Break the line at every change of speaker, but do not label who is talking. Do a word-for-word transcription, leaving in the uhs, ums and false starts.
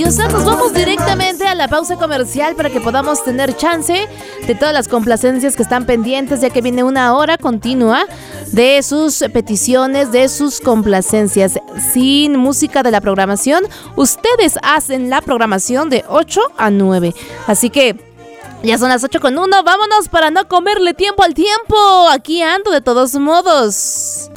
maravillosa. Nos vamos directamente a la pausa comercial para que podamos tener chance de todas las complacencias que están pendientes, ya que viene una hora continua de sus peticiones, de sus complacencias. Sin música de la programación, ustedes hacen la programación de ocho a nueve. Así que ya son las ocho con uno. Vámonos para no comerle tiempo al tiempo. Aquí ando de todos modos.